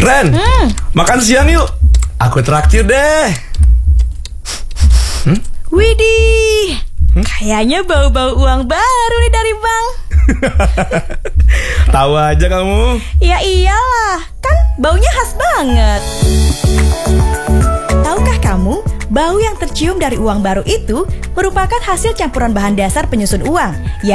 Ren, makan siang yuk. Aku traktir deh. Widih, kayaknya bau-bau uang baru nih dari bank. Tahu aja kamu. Ya iyalah, kan baunya khas banget. Tahukah kamu, bau yang tercium dari uang baru itu merupakan hasil campuran bahan dasar penyusun uang